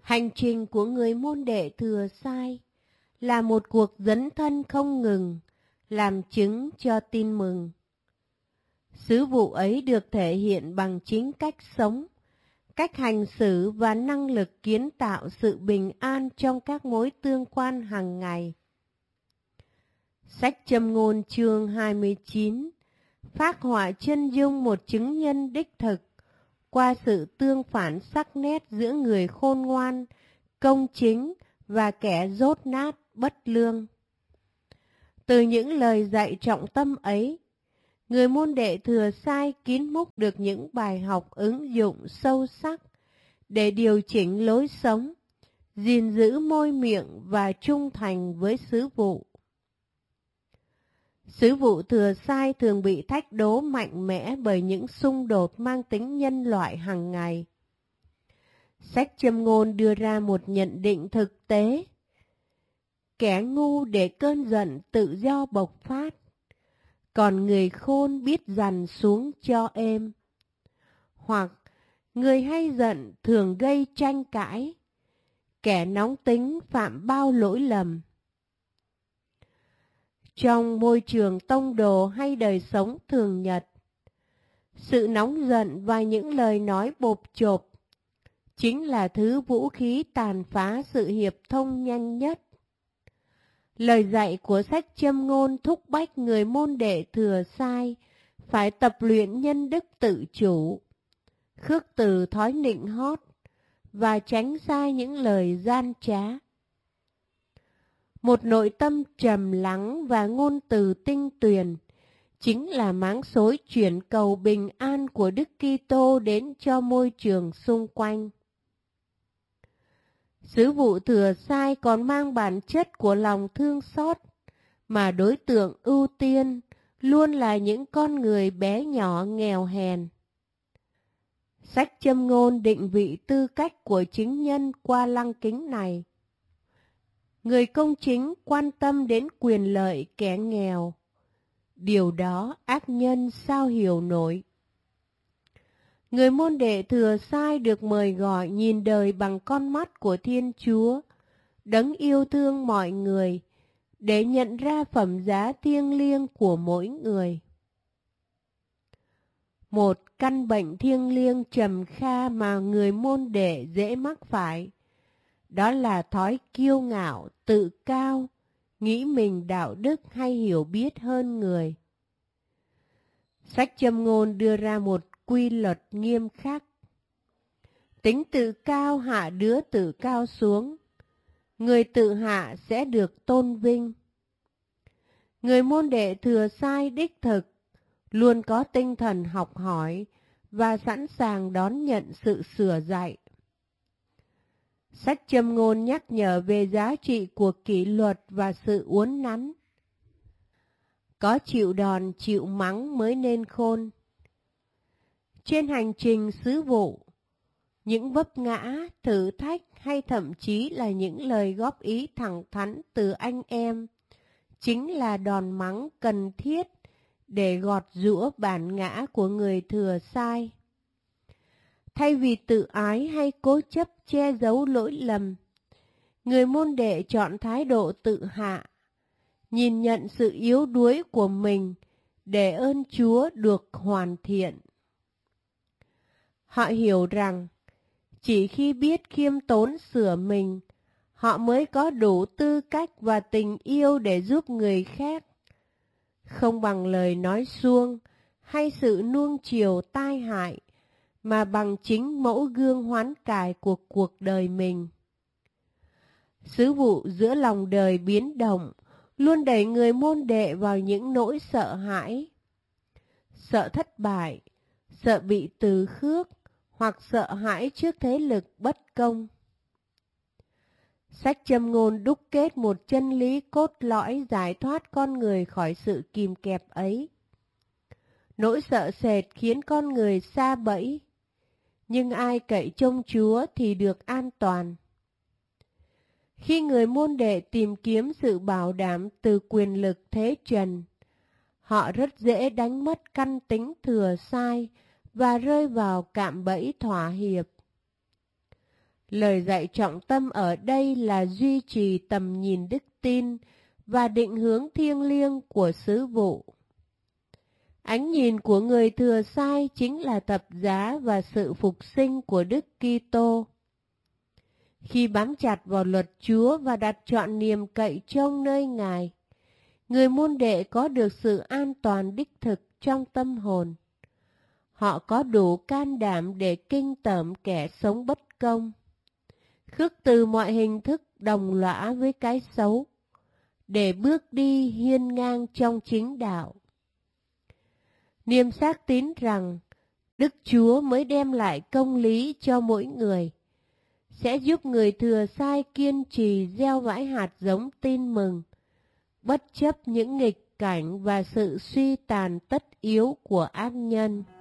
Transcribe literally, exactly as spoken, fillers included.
Hành trình của người môn đệ Thừa Sai là một cuộc dấn thân không ngừng, làm chứng cho tin mừng. Sứ vụ ấy được thể hiện bằng chính cách sống, cách hành xử và năng lực kiến tạo sự bình an trong các mối tương quan hàng ngày. Sách Châm ngôn chương hai mươi chín phác họa chân dung một chứng nhân đích thực qua sự tương phản sắc nét giữa người khôn ngoan, công chính và kẻ dốt nát, bất lương. Từ những lời dạy trọng tâm ấy, người môn đệ Thừa Sai kín múc được những bài học ứng dụng sâu sắc để điều chỉnh lối sống, gìn giữ môi miệng và trung thành với sứ vụ. Sứ vụ Thừa Sai thường bị thách đố mạnh mẽ bởi những xung đột mang tính nhân loại hàng ngày. Sách Châm ngôn đưa ra một nhận định thực tế. Kẻ ngu để cơn giận tự do bộc phát, còn người khôn biết dằn xuống cho êm. Hoặc người hay giận thường gây tranh cãi, kẻ nóng tính phạm bao lỗi lầm. Trong môi trường tông đồ hay đời sống thường nhật, sự nóng giận và những lời nói bộp chộp chính là thứ vũ khí tàn phá sự hiệp thông nhanh nhất. Lời dạy của sách Châm ngôn thúc bách người môn đệ Thừa Sai phải tập luyện nhân đức tự chủ, khước từ thói nịnh hót và tránh xa những lời gian trá. Một nội tâm trầm lắng và ngôn từ tinh tuyền chính là máng xối chuyển cầu bình an của Đức Kitô đến cho môi trường xung quanh. Sứ vụ Thừa Sai còn mang bản chất của lòng thương xót, mà đối tượng ưu tiên luôn là những con người bé nhỏ nghèo hèn. Sách Châm ngôn định vị tư cách của chứng nhân qua lăng kính này. Người công chính quan tâm đến quyền lợi kẻ nghèo. Điều đó ác nhân sao hiểu nổi. Người môn đệ Thừa Sai được mời gọi nhìn đời bằng con mắt của Thiên Chúa, đấng yêu thương mọi người, để nhận ra phẩm giá thiêng liêng của mỗi người. Một căn bệnh thiêng liêng trầm kha mà người môn đệ dễ mắc phải, đó là thói kiêu ngạo, tự cao, nghĩ mình đạo đức hay hiểu biết hơn người. Sách Châm ngôn đưa ra một quy luật nghiêm khắc. Tính tự cao hạ đứa tự cao xuống, người tự hạ sẽ được tôn vinh. Người môn đệ Thừa Sai đích thực luôn có tinh thần học hỏi và sẵn sàng đón nhận sự sửa dạy. Sách Châm ngôn nhắc nhở về giá trị của kỷ luật và sự uốn nắn. Có chịu đòn chịu mắng mới nên khôn. Trên hành trình sứ vụ, những vấp ngã, thử thách hay thậm chí là những lời góp ý thẳng thắn từ anh em chính là đòn mắng cần thiết để gọt giũa bản ngã của người Thừa Sai. Thay vì tự ái hay cố chấp che giấu lỗi lầm, người môn đệ chọn thái độ tự hạ, nhìn nhận sự yếu đuối của mình để ơn Chúa được hoàn thiện. Họ hiểu rằng, chỉ khi biết khiêm tốn sửa mình, họ mới có đủ tư cách và tình yêu để giúp người khác. Không bằng lời nói suông hay sự nuông chiều tai hại, mà bằng chính mẫu gương hoán cải của cuộc đời mình. Sứ vụ giữa lòng đời biến động luôn đẩy người môn đệ vào những nỗi sợ hãi. Sợ thất bại, sợ bị từ khước, hoặc sợ hãi trước thế lực bất công. Sách Châm ngôn đúc kết một chân lý cốt lõi giải thoát con người khỏi sự kìm kẹp ấy. Nỗi sợ sệt khiến con người sa bẫy, nhưng ai cậy trông Chúa thì được an toàn. Khi người môn đệ tìm kiếm sự bảo đảm từ quyền lực thế trần, họ rất dễ đánh mất căn tính Thừa Sai và rơi vào cạm bẫy thỏa hiệp. Lời dạy trọng tâm ở đây là duy trì tầm nhìn đức tin và định hướng thiêng liêng của sứ vụ. Ánh nhìn của người thừa sai chính là thập giá và sự phục sinh của Đức Kitô. Khi bám chặt vào luật Chúa và đặt trọn niềm cậy trông nơi Ngài, người môn đệ có được sự an toàn đích thực trong tâm hồn. Họ có đủ can đảm để kinh tởm kẻ sống bất công, khước từ mọi hình thức đồng lõa với cái xấu, để bước đi hiên ngang trong chính đạo. Niềm xác tín rằng Đức Chúa mới đem lại công lý cho mỗi người, sẽ giúp người thừa sai kiên trì gieo vãi hạt giống tin mừng, bất chấp những nghịch cảnh và sự suy tàn tất yếu của ác nhân.